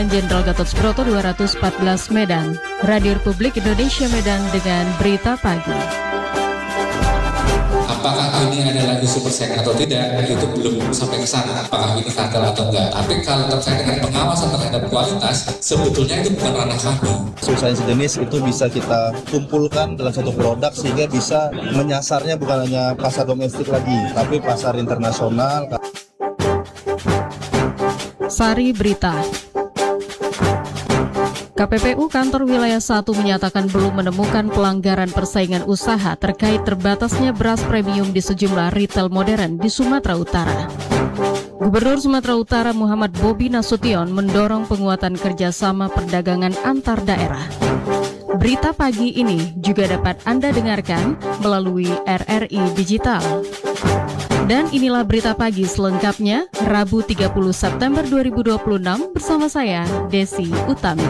Jalan Jenderal Gatot Subroto 214 Medan. Radio Republik Indonesia Medan dengan berita pagi. Apakah ini adalah isu persaingan atau tidak, itu belum sampai ke sana. Apakah ini kartel atau enggak. Tapi kalau terkait dengan pengawasan terhadap kualitas, sebetulnya itu bukan ranah kami. Usaha sejenis itu bisa kita kumpulkan dalam satu produk sehingga bisa menyasarnya bukan hanya pasar domestik lagi, tapi pasar internasional. Sari Berita. KPPU Kantor Wilayah 1 menyatakan belum menemukan pelanggaran persaingan usaha terkait terbatasnya beras premium di sejumlah retail modern di Sumatera Utara. Gubernur Sumatera Utara Muhammad Bobi Nasution mendorong penguatan kerjasama perdagangan antar daerah. Berita pagi ini juga dapat Anda dengarkan melalui RRI Digital. Dan inilah berita pagi selengkapnya, Rabu 30 September 2026 bersama saya, Desi Utami.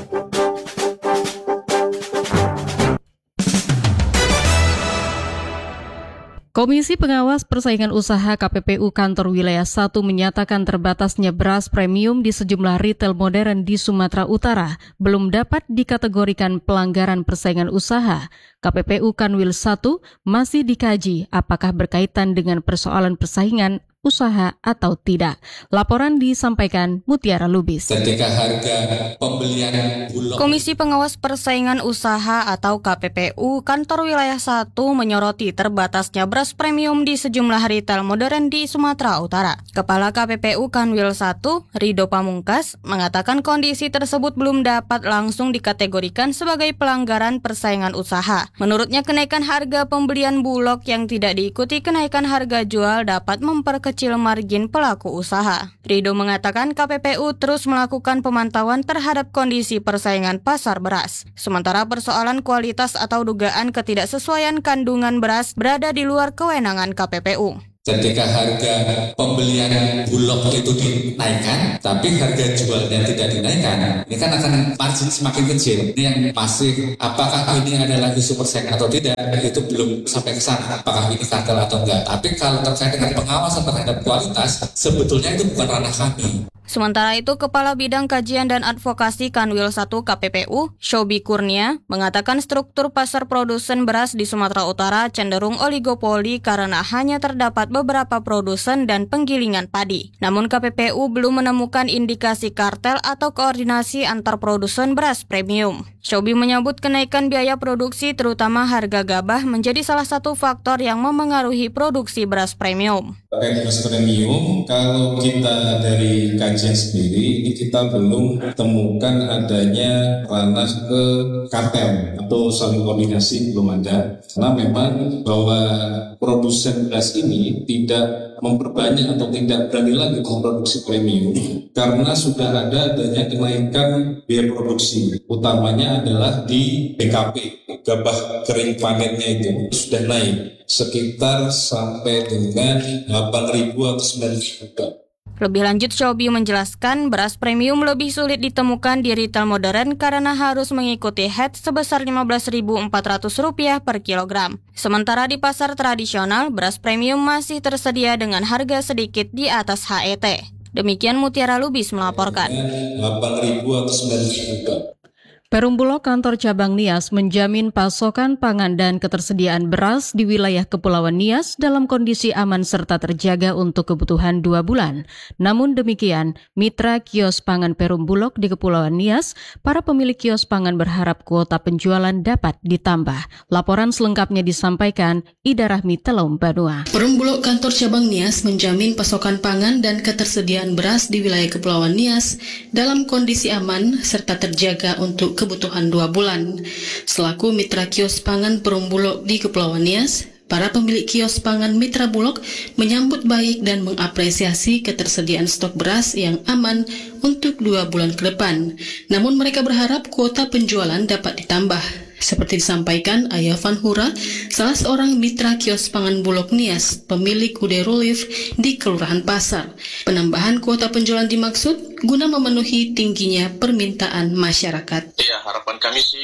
Komisi Pengawas Persaingan Usaha KPPU Kantor Wilayah 1 menyatakan terbatasnya beras premium di sejumlah retail modern di Sumatera Utara belum dapat dikategorikan pelanggaran persaingan usaha. KPPU Kanwil 1 masih dikaji apakah berkaitan dengan persoalan persaingan usaha atau tidak. Laporan disampaikan Mutiara Lubis. Ketika harga pembelian bulog. Komisi Pengawas Persaingan Usaha atau KPPU Kantor Wilayah 1 menyoroti terbatasnya beras premium di sejumlah retail modern di Sumatera Utara. Kepala KPPU Kanwil 1, Rido Pamungkas, mengatakan kondisi tersebut belum dapat langsung dikategorikan sebagai pelanggaran persaingan usaha. Menurutnya kenaikan harga pembelian bulog yang tidak diikuti kenaikan harga jual dapat memperkecil margin pelaku usaha. Rido mengatakan KPPU terus melakukan pemantauan terhadap kondisi persaingan pasar beras. Sementara persoalan kualitas atau dugaan ketidaksesuaian kandungan beras berada di luar kewenangan KPPU. Ketika harga pembelian bulog itu dinaikkan, tapi harga jualnya tidak dinaikkan, ini kan akan margin semakin kecil. Ini yang masih, apakah ini adalah isu persaingan atau tidak, itu belum sampai ke sana. Apakah ini kartel atau enggak. Tapi kalau terkait dengan pengawasan terhadap kualitas, sebetulnya itu bukan ranah kami. Sementara itu, Kepala Bidang Kajian dan Advokasi Kanwil 1 KPPU, Shobi Kurnia, mengatakan struktur pasar produsen beras di Sumatera Utara cenderung oligopoli karena hanya terdapat beberapa produsen dan penggilingan padi. Namun KPPU belum menemukan indikasi kartel atau koordinasi antar produsen beras premium. Shobi menyebut kenaikan biaya produksi terutama harga gabah menjadi salah satu faktor yang memengaruhi produksi beras premium. Terkait beras premium, kalau kita dari kajian sendiri, ini kita belum temukan adanya ranah ke kartel atau saling koordinasi, belum ada. Karena memang bahwa produsen beras ini tidak memperbanyak atau tidak berani lagi memproduksi premium karena sudah ada adanya kenaikan biaya produksi, utamanya adalah di BKP, gabah kering panennya itu sudah naik sekitar sampai dengan 8.000 atau 9.000. Lebih lanjut, Shobi menjelaskan beras premium lebih sulit ditemukan di retail modern karena harus mengikuti HET sebesar Rp15.400 per kilogram. Sementara di pasar tradisional, beras premium masih tersedia dengan harga sedikit di atas HET. Demikian Mutiara Lubis melaporkan. 8.000 atau 9.000. Perum Bulog Kantor Cabang Nias menjamin pasokan pangan dan ketersediaan beras di wilayah Kepulauan Nias dalam kondisi aman serta terjaga untuk kebutuhan 2 bulan. Namun demikian, mitra kios pangan Perum Bulog di Kepulauan Nias, para pemilik kios pangan berharap kuota penjualan dapat ditambah. Laporan selengkapnya disampaikan Ida Rahmi Telom Banua. Perum Bulog Kantor Cabang Nias menjamin pasokan pangan dan ketersediaan beras di wilayah Kepulauan Nias dalam kondisi aman serta terjaga untuk kebutuhan 2 bulan. Selaku mitra kios pangan Perum Bulog di Kepulauan Nias, para pemilik kios pangan Mitra Bulog menyambut baik dan mengapresiasi ketersediaan stok beras yang aman untuk 2 bulan ke depan. Namun mereka berharap kuota penjualan dapat ditambah. Seperti disampaikan Ayah Van Hura, salah seorang mitra kios pangan Bulog Nias, pemilik Kude Relief di Kelurahan Pasar. Penambahan kuota penjualan dimaksud guna memenuhi tingginya permintaan masyarakat. Ya, harapan kami sih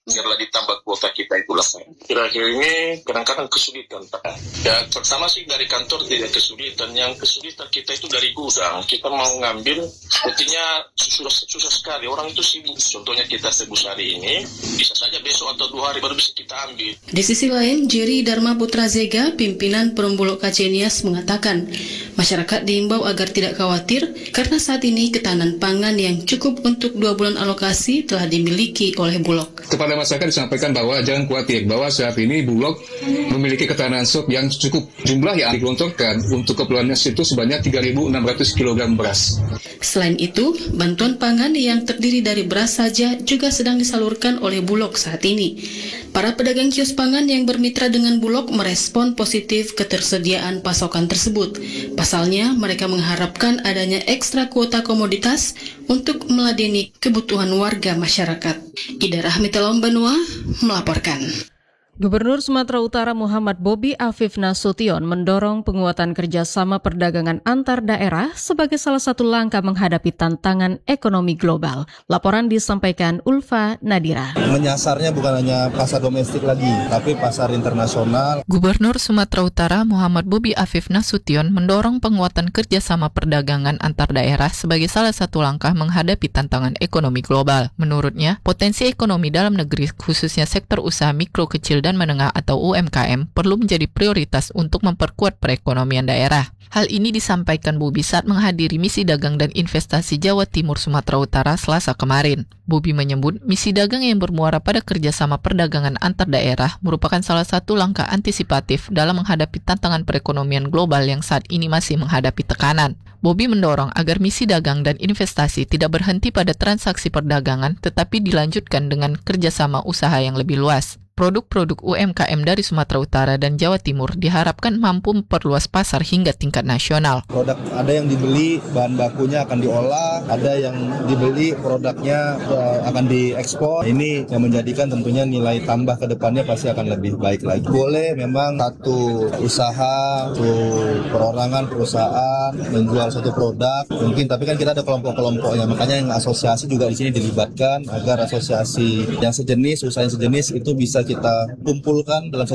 biarlah ditambah kuota kita itulah. Kira-kira ini kadang-kadang kesulitan Pak. Ya pertama sih dari kantor tidak kesulitan, yang kesulitan kita itu dari gudang. Kita mau ngambil sepertinya susah sekali, orang itu sibuk. Contohnya kita sebus hari ini, bisa saja besok atau 2 hari baru bisa kita ambil. Di sisi lain, Jerry Dharma Putra Zega, pimpinan Perumbulok KC Nias mengatakan, masyarakat diimbau agar tidak khawatir karena saat ini ketahanan pangan yang cukup untuk 2 bulan alokasi telah dimiliki oleh Bulog. Kepada masyarakat disampaikan bahwa jangan khawatir, bahwa saat ini Bulog memiliki ketahanan stok yang cukup. Jumlah yang digelontorkan untuk keperluan Nias itu sebanyak 3.600 kg beras. Selain itu, bantuan pangan yang terdiri dari beras saja juga sedang disalurkan oleh Bulog saat ini. Para pedagang kios pangan yang bermitra dengan Bulog merespon positif ketersediaan pasokan tersebut. Pasalnya, mereka mengharapkan adanya ekstra kuota komoditas untuk meladeni kebutuhan warga masyarakat. Ida Rahmitelom Banua melaporkan. Gubernur Sumatera Utara Muhammad Bobi Afif Nasution mendorong penguatan kerjasama perdagangan antar daerah sebagai salah satu langkah menghadapi tantangan ekonomi global. Laporan disampaikan Ulfa Nadira. Menyasarnya bukan hanya pasar domestik lagi, tapi pasar internasional. Gubernur Sumatera Utara Muhammad Bobi Afif Nasution mendorong penguatan kerjasama perdagangan antar daerah sebagai salah satu langkah menghadapi tantangan ekonomi global. Menurutnya, potensi ekonomi dalam negeri khususnya sektor usaha mikro kecil dan menengah atau UMKM perlu menjadi prioritas untuk memperkuat perekonomian daerah. Hal ini disampaikan Bobi saat menghadiri misi dagang dan investasi Jawa Timur Sumatera Utara Selasa kemarin. Bobi menyebut misi dagang yang bermuara pada kerjasama perdagangan antar daerah merupakan salah satu langkah antisipatif dalam menghadapi tantangan perekonomian global yang saat ini masih menghadapi tekanan. Bobi mendorong agar misi dagang dan investasi tidak berhenti pada transaksi perdagangan tetapi dilanjutkan dengan kerjasama usaha yang lebih luas. Produk-produk UMKM dari Sumatera Utara dan Jawa Timur diharapkan mampu memperluas pasar hingga tingkat nasional. Produk ada yang dibeli, bahan bakunya akan diolah, ada yang dibeli produknya akan diekspor. Ini yang menjadikan tentunya nilai tambah ke depannya pasti akan lebih baik lagi. Boleh memang satu usaha, satu perorangan perusahaan menjual satu produk, mungkin tapi kan kita ada kelompok-kelompoknya. Makanya yang asosiasi juga di sini dilibatkan agar asosiasi yang sejenis, usaha yang sejenis itu bisa kita kumpulkan dalam satu